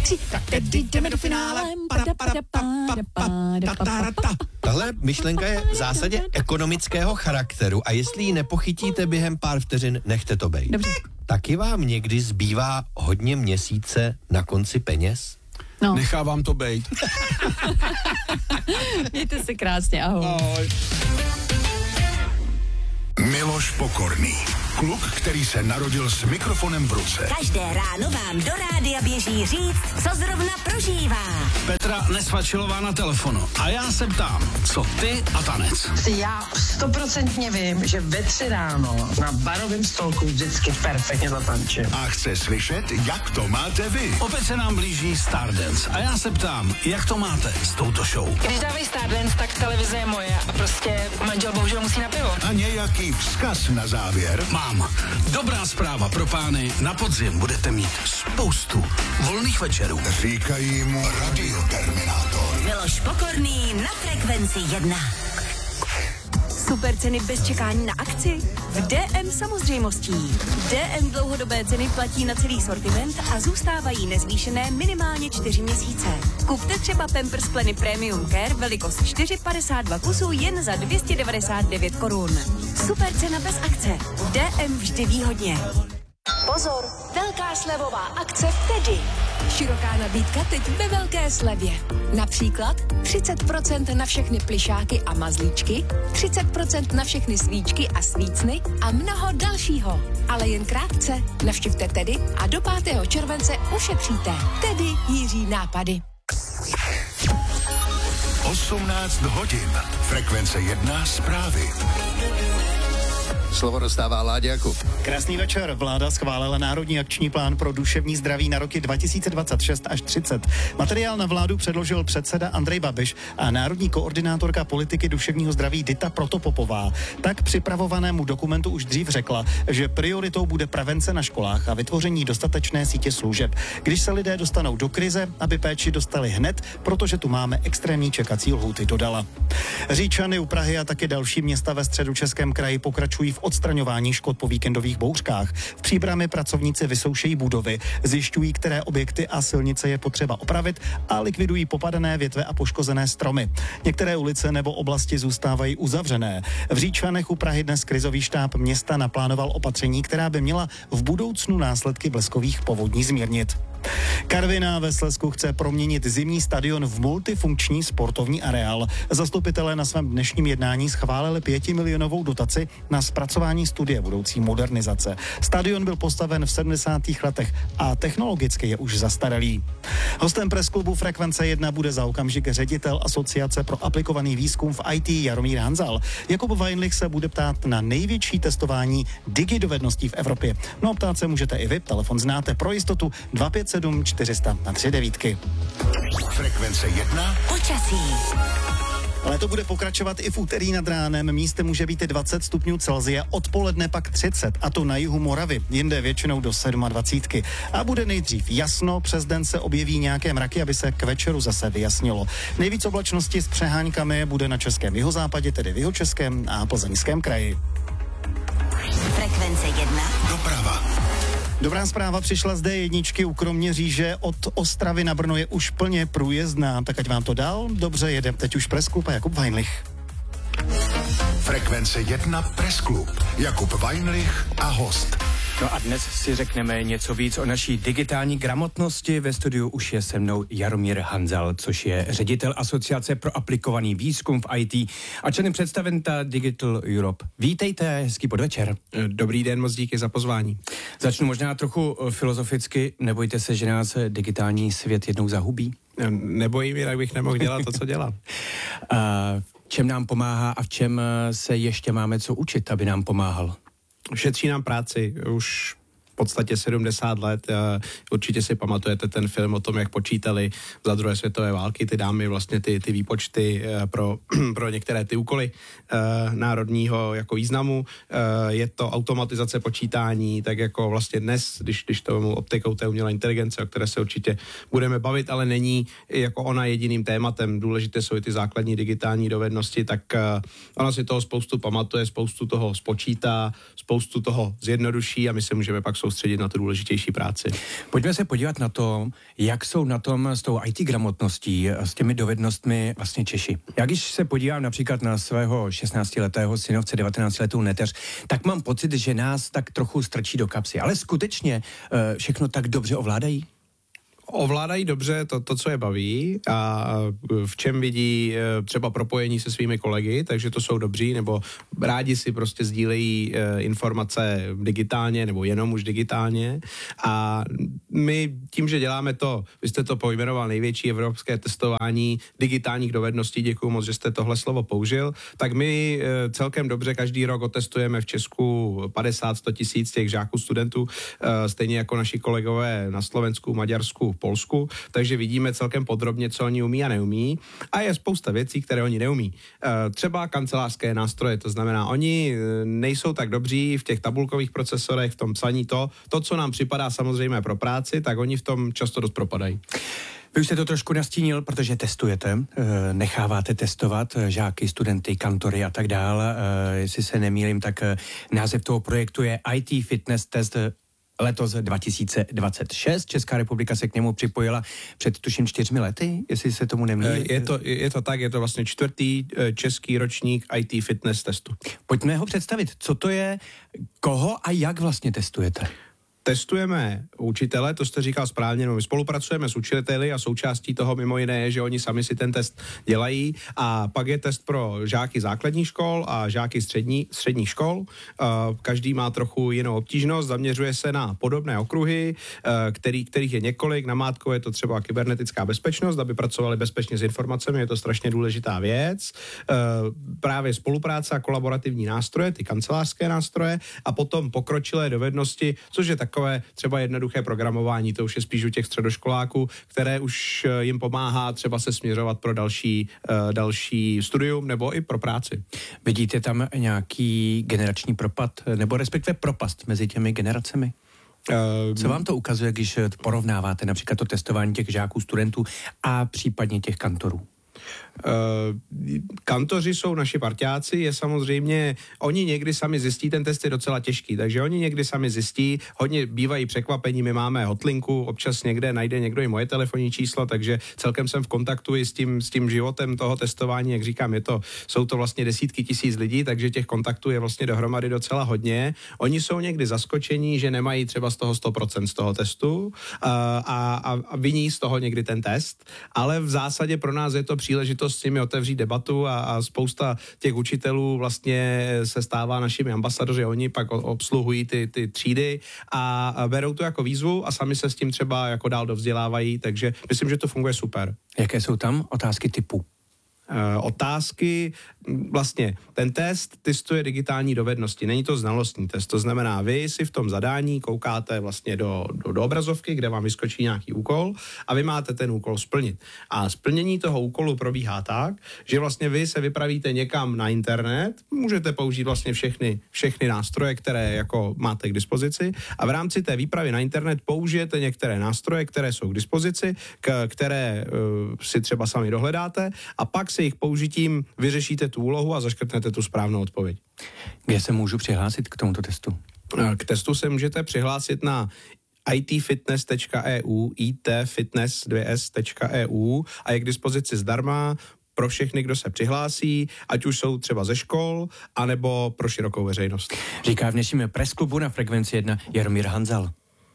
3, tak tedy jdeme do finále. Tahle myšlenka je v zásadě ekonomického charakteru a jestli ji nepochytíte během pár vteřin, nechte to bejt. Dobře. Taky vám někdy zbývá hodně měsíce na konci peněz? No. Nechávám to bejt. Mějte se krásně, ahoj. Ahoj. Miloš Pokorný. Kluk, který se narodil s mikrofonem v ruce. Každé ráno vám do rádia běží říct, co zrovna prožívá. Petra Nesvačilová na telefonu. A já se ptám, co ty a tanec? Já 100% vím, že ve 3 ráno na barovém stolku vždycky perfektně zatančím. A chce slyšet, jak to máte vy. Opět se nám blíží Stardance. A já se ptám, jak to máte s touto show? Když dávají Stardance, tak televize je moje a prostě manžel bohužel musí na pivo. A nějaký vzkaz na závěr. Mám. Dobrá zpráva pro pány. Na podzim budete mít spoustu volných večerů. Říkají mu Radioterminátor. Miloš Pokorný na Frekvenci 1. Super ceny bez čekání na akci? V DM samozřejmostí. DM dlouhodobé ceny platí na celý sortiment a zůstávají nezvýšené minimálně 4 měsíce. Kupte třeba Pampers Pleny Premium Care velikost 4,52 kusů jen za 299 korun. Super cena bez akce. DM vždy výhodně. Pozor, velká slevová akce v Tedy. Široká nabídka teď ve velké slevě. Například 30% na všechny plišáky a mazlíčky, 30% na všechny svíčky a svícny a mnoho dalšího. Ale jen krátce. Navštivte Tedy a do 5. července ušetříte. Tedy Jiří nápady. 18 hodin. Frekvence 1 zprávy. Slovo dostává Láďa Jakub. Krásný večer. Vláda schválila Národní akční plán pro duševní zdraví na roky 2026 až 30. Materiál na vládu předložil předseda Andrej Babiš a národní koordinátorka politiky duševního zdraví Dita Protopopová. Tak připravovanému dokumentu už dřív řekla, že prioritou bude prevence na školách a vytvoření dostatečné sítě služeb. Když se lidé dostanou do krize, aby péči dostali hned, protože tu máme extrémní čekací lhůty, dodala. Říčany u Prahy a taky další města ve Středočeském kraji pokračují v odstraňování škod po víkendových bouřkách. V Příbrami pracovníci vysoušejí budovy, zjišťují, které objekty a silnice je potřeba opravit a likvidují popadané větve a poškozené stromy. Některé ulice nebo oblasti zůstávají uzavřené. V Říčanech u Prahy dnes krizový štáb města naplánoval opatření, která by měla v budoucnu následky bleskových povodní zmírnit. Karviná ve Slezsku chce proměnit zimní stadion v multifunkční sportovní areál. Zastupitelé na svém dnešním jednání schválili 5milionovou dotaci na zpracování studie budoucí modernizace. Stadion byl postaven v 70. letech a technologicky je už zastaralý. Hostem pressklubu Frekvence 1 bude za okamžik ředitel Asociace pro aplikovaný výzkum v IT Jaromír Hanzal. Jakub Weinlich se bude ptát na největší testování digidovedností v Evropě. No, ptát se můžete i vy, telefon znáte pro jistotu 257 400 na 39. Frekvence 1. Počasí. Léto bude pokračovat i v úterý nad ránem. Místy může být i 20 stupňů Celsia, odpoledne pak 30, a to na jihu Moravy, jinde většinou do 27. A bude nejdřív jasno, přes den se objeví nějaké mraky, aby se k večeru zase vyjasnilo. Nejvíc oblačnosti s přeháňkami bude na českém jihozápadě, tedy v Jihočeském a Plzeňském kraji. Frekvence 1. Doprava. Dobrá zpráva přišla z D1 u Kroměříže, od Ostravy na Brno je už plně průjezdná, tak ať vám to dál dobře jede. Teď už Pressklub a Jakub Weinlich. Frekvence 1 Pressklub. Jakub Weinlich a host. No a dnes si řekneme něco víc o naší digitální gramotnosti. Ve studiu už je se mnou Jaromír Hanzal, což je ředitel Asociace pro aplikovaný výzkum v IT a členem představenta Digital Europe. Vítejte, hezký podvečer. Dobrý den, moc díky za pozvání. Začnu možná trochu filozoficky. Nebojte se, že nás digitální svět jednou zahubí? Nebojím, jinak bych nemohl dělat to, co dělám. V čem nám pomáhá a v čem se ještě máme co učit, aby nám pomáhal? Šetří nám práci už v podstatě 70 let. Určitě si pamatujete ten film o tom, jak počítali za druhé světové války ty dámy vlastně ty výpočty pro některé ty úkoly národního jako významu. Je to automatizace počítání, tak jako vlastně dnes, když tomu optikou té umělé inteligence, o které se určitě budeme bavit, ale není jako ona jediným tématem. Důležité jsou i ty základní digitální dovednosti, tak ona si toho spoustu pamatuje, spoustu toho spočítá, spoustu toho zjednoduší a my se můžeme pak soustředit soustředit na tu důležitější práci. Pojďme se podívat na to, jak jsou na tom s tou IT gramotností, s těmi dovednostmi vlastně Češi. Já když se podívám například na svého 16letého synovce, 19letou neteř, tak mám pocit, že nás tak trochu strčí do kapsy. Ale skutečně všechno tak dobře ovládají? Ovládají dobře to, co je baví a v čem vidí třeba propojení se svými kolegy, takže to jsou dobří, nebo rádi si prostě sdílejí informace digitálně, nebo jenom už digitálně. A my tím, že děláme to, vy jste to pojmenoval, největší evropské testování digitálních dovedností, děkuju moc, že jste tohle slovo použil, tak my celkem dobře každý rok otestujeme v Česku 50-100 tisíc těch žáků, studentů, stejně jako naši kolegové na Slovensku, Maďarsku, Polsku, takže vidíme celkem podrobně, co oni umí a neumí. A je spousta věcí, které oni neumí. Třeba kancelářské nástroje, to znamená, oni nejsou tak dobří v těch tabulkových procesorech, v tom psaní to, co nám připadá samozřejmě pro práci, tak oni v tom často dost propadají. Vy už jste to trošku nastínil, protože testujete, necháváte testovat žáky, studenty, kantory a tak dále. Jestli se nemýlím, tak název toho projektu je IT Fitness Test letos 2026. Česká republika se k němu připojila před tuším 4 lety, jestli se tomu nemýlím. Je to tak, je to vlastně 4. český ročník IT fitness testu. Pojďme ho představit. Co to je, koho a jak vlastně testujete? Testujeme učitele, to jste říkal správně, no my spolupracujeme s učiteli a součástí toho mimo jiné je, že oni sami si ten test dělají a pak je test pro žáky základních škol a žáky středních škol. Každý má trochu jinou obtížnost, zaměřuje se na podobné okruhy, kterých je několik. Namátkou je to třeba kybernetická bezpečnost, aby pracovali bezpečně s informacemi, je to strašně důležitá věc. Právě spolupráce a kolaborativní nástroje, ty kancelářské nástroje a potom pokročilé dovednosti, což je takové třeba jednoduché programování, to už je spíš u těch středoškoláků, které už jim pomáhá třeba se směřovat pro další studium nebo i pro práci. Vidíte tam nějaký generační propad, nebo respektive propast mezi těmi generacemi? Co vám to ukazuje, když porovnáváte například to testování těch žáků, studentů a případně těch kantorů? Kantoři jsou naši parťáci, je samozřejmě, oni někdy sami zjistí, ten test je docela těžký, takže oni někdy sami zjistí, hodně bývají překvapení, my máme hotlinku, občas někde najde někdo i moje telefonní číslo, takže celkem jsem v kontaktu i s tím životem toho testování, jak říkám, jsou to vlastně desítky tisíc lidí, takže těch kontaktů je vlastně dohromady docela hodně. Oni jsou někdy zaskočení, že nemají třeba z toho 100% z toho testu a viní z toho někdy ten test, ale v zásadě pro nás je to příležitost s nimi otevřít debatu a spousta těch učitelů vlastně se stává našimi ambasadoři, oni pak obsluhují ty třídy a berou to jako výzvu a sami se s tím třeba jako dál dovzdělávají, takže myslím, že to funguje super. Jaké jsou tam otázky typu? Otázky, vlastně ten test testuje digitální dovednosti, není to znalostní test, to znamená, vy si v tom zadání koukáte vlastně do obrazovky, kde vám vyskočí nějaký úkol a vy máte ten úkol splnit. A splnění toho úkolu probíhá tak, že vlastně vy se vypravíte někam na internet, můžete použít vlastně všechny nástroje, které jako máte k dispozici a v rámci té výpravy na internet použijete některé nástroje, které jsou k dispozici, které si třeba sami dohledáte a pak se jejich použitím vyřešíte tu úlohu a zaškrtnete tu správnou odpověď. Kde se můžu přihlásit k tomuto testu? K testu se můžete přihlásit na itfitness.eu, itfitness2s.eu a je k dispozici zdarma pro všechny, kdo se přihlásí, ať už jsou třeba ze škol, anebo pro širokou veřejnost. Říká v dnešním Press Klubu na Frekvenci 1 Jaromír Hanzal.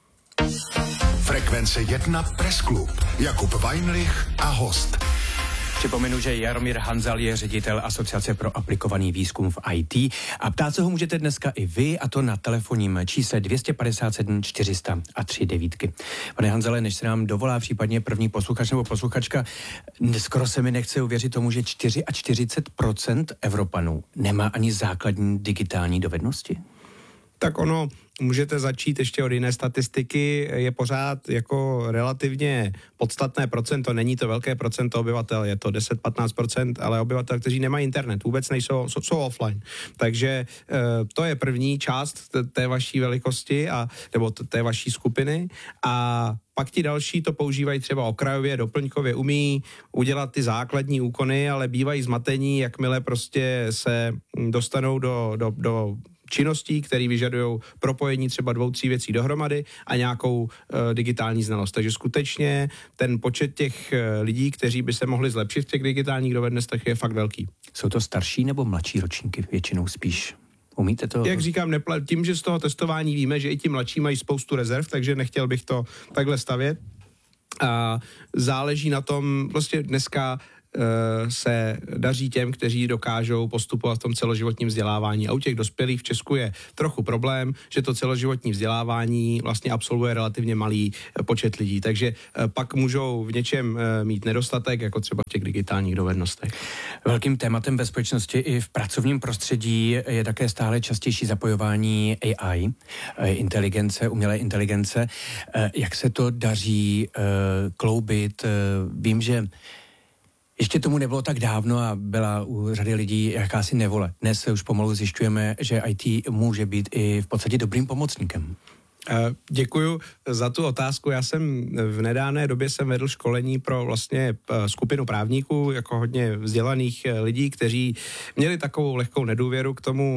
Frekvence 1 Press Klub. Jakub Weinrich a host. Připomenu, že Jaromír Hanzal je ředitel Asociace pro aplikovaný výzkum v IT a ptát se ho můžete dneska i vy, a to na telefonním čísle 257 400 a 39. Pane Hanzale, než se nám dovolá případně první posluchač nebo posluchačka, skoro se mi nechce uvěřit tomu, že 44% Evropanů nemá ani základní digitální dovednosti. Tak ono, můžete začít ještě od jiné statistiky, je pořád jako relativně podstatné procento, není to velké procento obyvatel, je to 10-15%, ale obyvatel, kteří nemají internet, vůbec nejsou, jsou offline. Takže to je první část té vaší velikosti, nebo té vaší skupiny a pak ti další to používají třeba okrajově, doplňkově, umí udělat ty základní úkony, ale bývají zmatení, jakmile prostě se dostanou do činností, které vyžadují propojení třeba 2-3 věcí dohromady a nějakou digitální znalost. Takže skutečně ten počet těch lidí, kteří by se mohli zlepšit v těch digitálních dovednostech, je fakt velký. Jsou to starší nebo mladší ročníky většinou spíš? Umíte to? Jak říkám, tím, že z toho testování víme, že i ti mladší mají spoustu rezerv, takže nechtěl bych to takhle stavět. A záleží na tom, prostě dneska se daří těm, kteří dokážou postupovat v tom celoživotním vzdělávání. A u těch dospělých v Česku je trochu problém, že to celoživotní vzdělávání vlastně absolvuje relativně malý počet lidí. Takže pak můžou v něčem mít nedostatek, jako třeba v těch digitálních dovednostech. Velkým tématem bezpečnosti i v pracovním prostředí je také stále častější zapojování AI, umělé inteligence. Jak se to daří kloubit? Vím, že ještě tomu nebylo tak dávno a byla u řady lidí jakási nevole. Dnes už pomalu zjišťujeme, že IT může být i v podstatě dobrým pomocníkem. Děkuju za tu otázku. Já jsem v nedávné době vedl školení pro vlastně skupinu právníků, jako hodně vzdělaných lidí, kteří měli takovou lehkou nedůvěru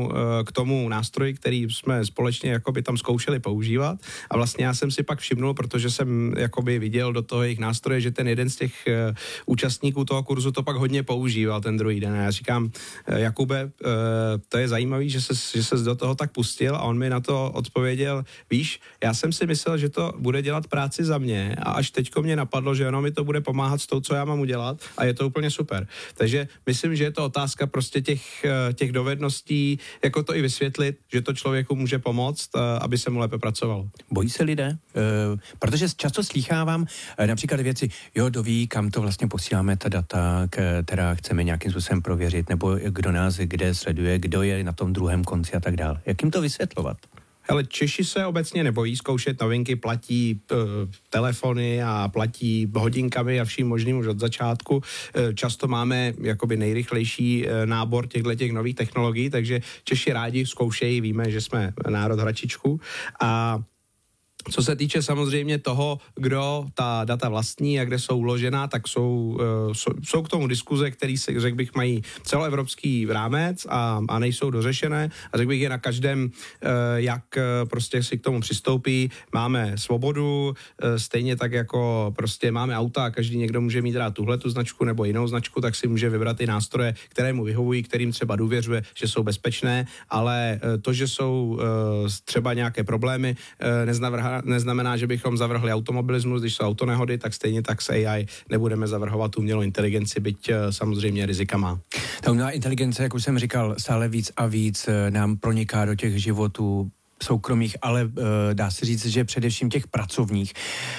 k tomu nástroji, který jsme společně jakoby tam zkoušeli používat. A vlastně já jsem si pak všimnul, protože jsem jakoby viděl do toho jejich nástroje, že ten jeden z těch účastníků toho kurzu to pak hodně používal ten druhý den. A já říkám, Jakube, to je zajímavý, že ses do toho tak pustil, a on mi na to odpověděl, víš, já jsem si myslel, že to bude dělat práci za mě, a až teďko mě napadlo, že ono mi to bude pomáhat s tou, co já mám udělat, a je to úplně super. Takže myslím, že je to otázka prostě těch dovedností, jako to i vysvětlit, že to člověku může pomoct, aby se mu lépe pracovalo. Bojí se lidé? Protože často slýchávám například věci, kdo ví, kam to vlastně posíláme ta data, která chceme nějakým způsobem prověřit, nebo kdo nás kde sleduje, kdo je na tom druhém konci a tak dále. Jak jim to vysvětlovat? Ale Češi se obecně nebojí zkoušet novinky, platí telefony a platí hodinkami a vším možným už od začátku. Často máme jakoby nejrychlejší nábor těch nových technologií, takže Češi rádi zkoušejí, víme, že jsme národ hračičku. A co se týče samozřejmě toho, kdo ta data vlastní a kde jsou uložená, tak jsou k tomu diskuze, které se, řekl bych, mají celoevropský rámec a nejsou dořešené. A řekl bych, je na každém, jak prostě si k tomu přistoupí. Máme svobodu, stejně tak jako prostě máme auta a každý někdo může mít rád tuhletu značku nebo jinou značku, tak si může vybrat i nástroje, které mu vyhovují, kterým třeba důvěřuje, že jsou bezpečné, ale to, že jsou třeba nějaké problémy, neznamená, že bychom zavrhli automobilismus, když jsou autonehody, tak stejně tak s AI nebudeme zavrhovat umělou inteligenci, byť samozřejmě rizika má. Ta umělá inteligence, jak už jsem říkal, stále víc a víc nám proniká do těch životů soukromých, ale dá se říct, že především těch pracovních.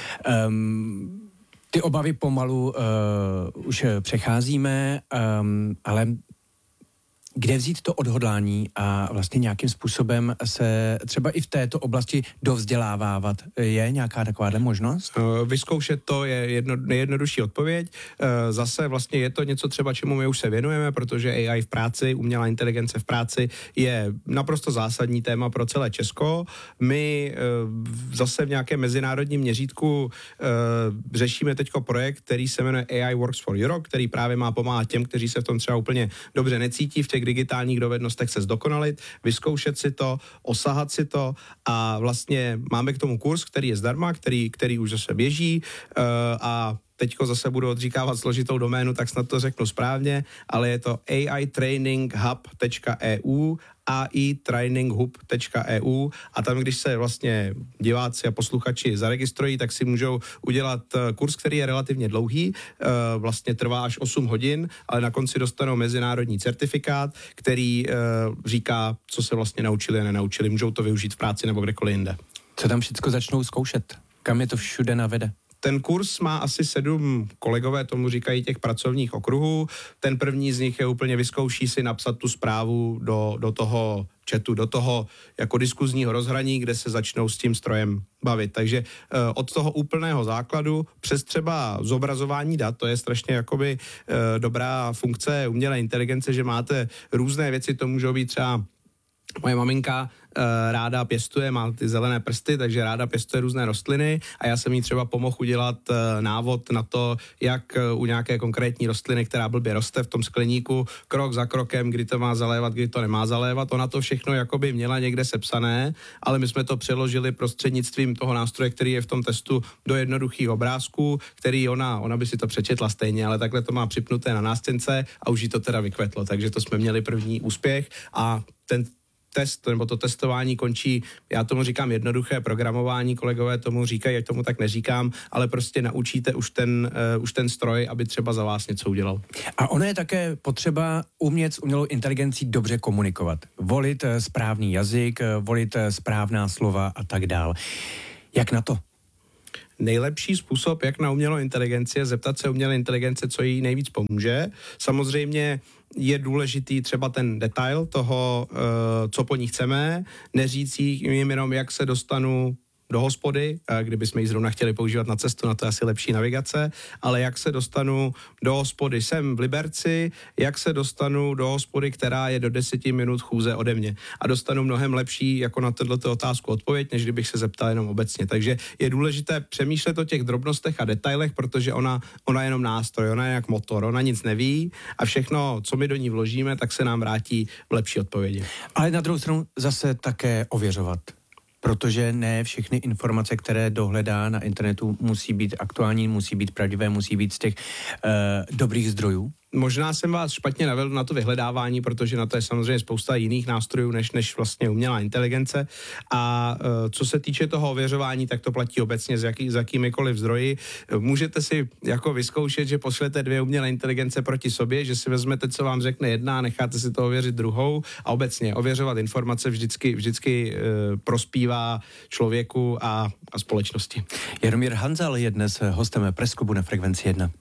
Ty obavy pomalu už přecházíme, ale kde vzít to odhodlání a vlastně nějakým způsobem se třeba i v této oblasti dovzdělávávat? Je nějaká takováhle možnost? Vyzkoušet to je nejjednodušší odpověď. Zase vlastně je to něco třeba, čemu my už se věnujeme, protože AI v práci, umělá inteligence v práci je naprosto zásadní téma pro celé Česko. My zase v nějakém mezinárodním měřítku řešíme teďko projekt, který se jmenuje AI Works for Europe, který právě má pomáhat těm, kteří se v tom třeba úplně dobře necítí v těch digitálních dovednostech se zdokonalit, vyzkoušet si to, osahat si to, a vlastně máme k tomu kurz, který je zdarma, který už zase běží, a teďko zase budu odříkávat složitou doménu, tak snad to řeknu správně, ale je to aitraininghub.eu, aitraininghub.eu, a tam, když se vlastně diváci a posluchači zaregistrují, tak si můžou udělat kurz, který je relativně dlouhý, vlastně trvá až 8 hodin, ale na konci dostanou mezinárodní certifikát, který říká, co se vlastně naučili a nenaučili. Můžou to využít v práci nebo kdekoliv jinde. Co tam všechno začnou zkoušet? Kam je to všude navede? Ten kurz má asi 7, kolegové tomu říkají, těch pracovních okruhů. Ten první z nich je úplně vyzkouší si napsat tu zprávu do toho chatu, do toho jako diskuzního rozhraní, kde se začnou s tím strojem bavit. Takže od toho úplného základu přes třeba zobrazování dat, to je strašně jakoby dobrá funkce umělé inteligence, že máte různé věci, to můžou být třeba Moje maminka ráda pěstuje, má ty zelené prsty, takže ráda pěstuje různé rostliny a já jsem jí třeba pomohl udělat návod na to, jak u nějaké konkrétní rostliny, která blbě roste v tom skleníku, krok za krokem, kdy to má zalévat, kdy to nemá zalévat. Ona to všechno jakoby měla někde sepsané, ale my jsme to přeložili prostřednictvím toho nástroje, který je v tom testu, do jednoduchých obrázků, který ona by si to přečetla stejně, ale takhle to má připnuté na nástěnce a už jí to teda vykvetlo, takže to jsme měli první úspěch a ten test, nebo to testování končí, já tomu říkám jednoduché programování, kolegové tomu říkají, já tomu tak neříkám, ale prostě naučíte už ten stroj, aby třeba za vás něco udělal. A ono je také potřeba umět s umělou inteligencí dobře komunikovat. Volit správný jazyk, volit správná slova a tak dál. Jak na to? Nejlepší způsob, jak na umělou inteligenci, je zeptat se umělé inteligence, co jí nejvíc pomůže. Samozřejmě je důležitý třeba ten detail toho, co po ní chceme, neříct jim jenom, jak se dostanu do hospody, kdybychom ji zrovna chtěli používat na cestu, na to je asi lepší navigace, ale jak se dostanu do hospody, jsem v Liberci, jak se dostanu do hospody, která je do 10 minut chůze ode mě. A dostanu mnohem lepší jako na tato otázku odpověď, než kdybych se zeptal jenom obecně. Takže je důležité přemýšlet o těch drobnostech a detailech, protože ona je jenom nástroj, ona je jak motor, ona nic neví a všechno, co my do ní vložíme, tak se nám vrátí v lepší odpovědi. Ale na druhou stranu zase také ověřovat. Protože ne všechny informace, které dohledá na internetu, musí být aktuální, musí být pravdivé, musí být z těch dobrých zdrojů. Možná jsem vás špatně navedl na to vyhledávání, protože na to je samozřejmě spousta jiných nástrojů, než vlastně umělá inteligence. A co se týče toho ověřování, tak to platí obecně s jakýmikoliv zdroji. Můžete si jako vyzkoušet, že pošlete 2 umělé inteligence proti sobě, že si vezmete, co vám řekne jedna a necháte si to ověřit druhou. A obecně ověřovat informace vždycky prospívá člověku a společnosti. Jaromír Hanzal je dnes hostem Press Clubu na Frekvenci 1.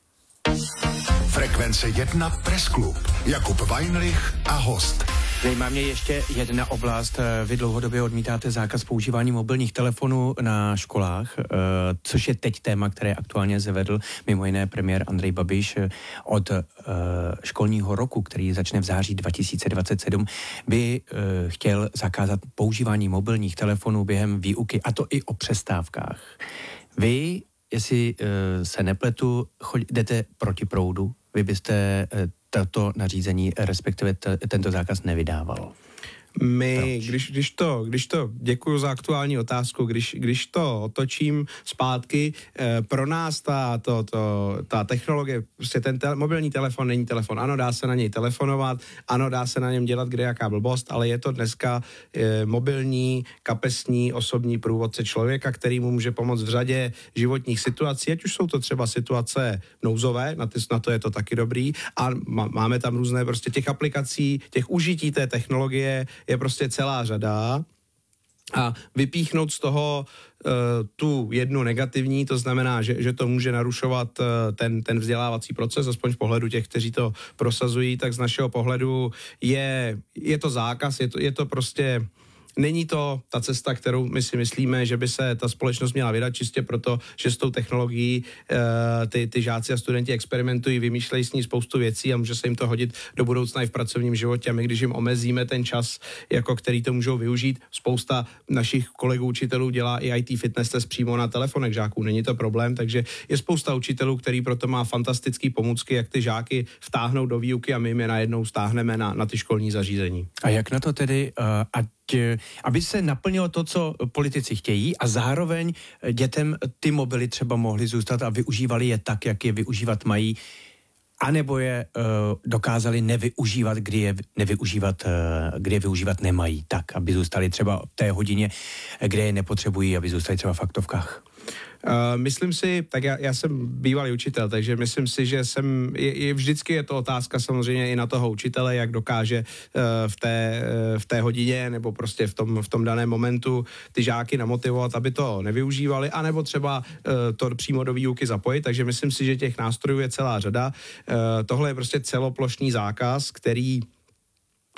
Frekvence 1 Press Club. Jakub Weinrich a host. Zajímá mě ještě jedna oblast. Vy dlouhodobě odmítáte zákaz používání mobilních telefonů na školách, což je teď téma, které aktuálně zavedl mimo jiné premiér Andrej Babiš. Od školního roku, který začne v září 2027, by chtěl zakázat používání mobilních telefonů během výuky, a to i o přestávkách. Vy, jestli se nepletu, jdete proti proudu. Vy byste tato nařízení, respektive tento zákaz nevydával. Když to děkuju za aktuální otázku, když to otočím zpátky, pro nás ta technologie, prostě ten mobilní telefon není telefon. Ano, dá se na něj telefonovat, ano, dá se na něm dělat kde jaká blbost, ale je to dneska mobilní, kapesní, osobní průvodce člověka, který mu může pomoct v řadě životních situací, ať už jsou to třeba situace nouzové, na to je to taky dobrý, a máme tam různé prostě těch aplikací, těch užití té technologie je prostě celá řada a vypíchnout z toho tu jednu negativní, to znamená, že to může narušovat ten vzdělávací proces, aspoň v pohledu těch, kteří to prosazují, tak z našeho pohledu je to zákaz, je to prostě... Není to ta cesta, kterou my si myslíme, že by se ta společnost měla vydat čistě proto, že s tou technologií ty žáci a studenti experimentují, vymýšlejí s ní spoustu věcí a může se jim to hodit do budoucna i v pracovním životě. A my, když jim omezíme ten čas, jako který to můžou využít, spousta našich kolegů učitelů dělá i IT fitness test přímo na telefonech žáků, není to problém, takže je spousta učitelů, který proto má fantastický pomůcky, jak ty žáky vtáhnout do výuky a my je najednou stáhneme na ty školní zařízení. A jak na to tedy, aby se naplnilo to, co politici chtějí a zároveň dětem ty mobily třeba mohly zůstat a využívali je tak, jak je využívat mají, anebo je dokázali nevyužívat, kdy je využívat nemají, tak, aby zůstali třeba v té hodině, kde je nepotřebují, aby zůstali třeba v faktovkách. Myslím si, tak já jsem bývalý učitel, takže myslím si, že vždycky je to otázka samozřejmě i na toho učitele, jak dokáže v té hodině nebo prostě v tom daném momentu ty žáky namotivovat, aby to nevyužívali, anebo třeba to přímo do výuky zapojit, takže myslím si, že těch nástrojů je celá řada. Tohle je prostě celoplošný zákaz, který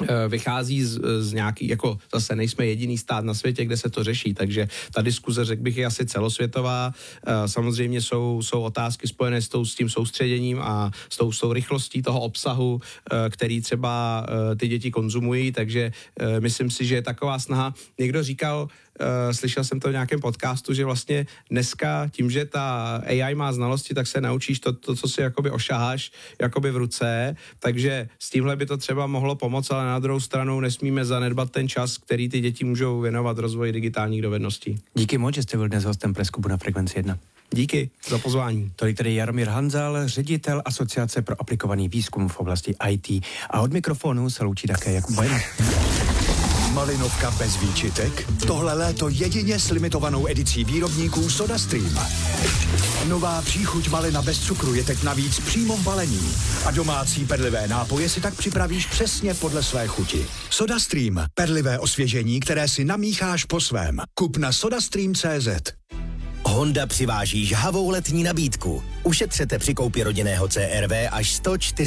vychází z nějaký, jako zase nejsme jediný stát na světě, kde se to řeší, takže ta diskuze, řekl bych, je asi celosvětová. Samozřejmě jsou otázky spojené s tím soustředěním a s tou rychlostí toho obsahu, který třeba ty děti konzumují, takže myslím si, že je taková snaha. Někdo říkal, slyšel jsem to v nějakém podcastu, že vlastně dneska tím, že ta AI má znalosti, tak se naučíš to co si jakoby ošaháš jakoby v ruce, takže s tímhle by to třeba mohlo pomoct, ale na druhou stranu nesmíme zanedbat ten čas, který ty děti můžou věnovat rozvoji digitálních dovedností. Díky moc, že jste byl dnes hostem Press Clubu na Frekvenci 1. Díky za pozvání. Tolik tedy Jaromír Hanzal, ředitel Asociace pro aplikovaný výzkum v oblasti IT. A od mikrofonu se loučí také Jakub Bajn. Malinovka bez výčitek? Tohle léto jedině s limitovanou edicí výrobníků SodaStream. Nová příchuť malina bez cukru je teď navíc přímo v balení. A domácí perlivé nápoje si tak připravíš přesně podle své chuti. SodaStream. Perlivé osvěžení, které si namícháš po svém. Kup na sodastream.cz. Honda přiváží žhavou letní nabídku. Ušetřete při koupi rodinného CR-V až 104